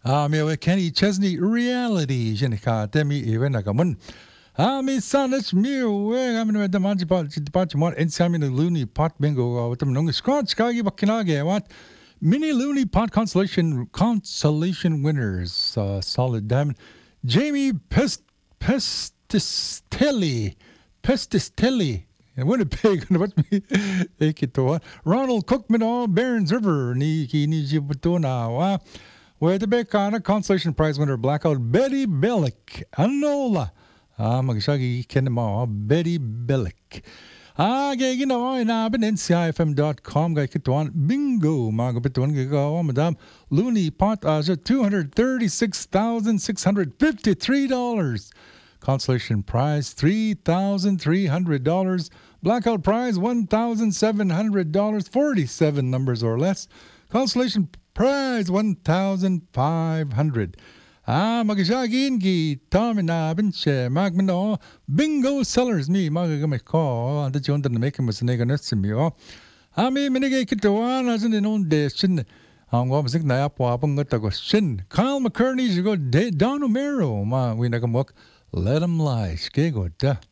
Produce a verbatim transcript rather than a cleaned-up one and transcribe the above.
Ah, mi we Kenny Chesney reality jenika temi even nagamun. Ah, mi son, it's me. We I'm in the manji part part more inside the loony pot bingo with them long scratch kagi bakinage what mini loony pot consolation consolation winners uh, solid diamond Jamie Pest Pestistelli Pestistelli and Winnipeg what's me ekito Ronald Cookman all Barons River ni ki ni jibutona wa where the Bekana consolation prize winner blackout Betty Bellick Anola ah magshagi kenma Betty Bellick ah gay na na ben N C I F M dot com guy kitwan bingo magabitwan gawa madam loony pot as two hundred thirty-six thousand six hundred fifty-three dollars consolation prize three thousand three hundred dollars blackout prize one thousand seven hundred dollars forty-seven numbers or less consolation prize one thousand five hundred dollars Ah, magishagin ki Tommy na binche magmano bingo sellers me magagame ko and the John didn't make him was a nigga nuts me oh. I mean minigay kituan as in own day shin. Ang wa bisig na apo apong gatago shin. Kyle McCurney you go Don Romero ma we nagamok let him lie. Skego da.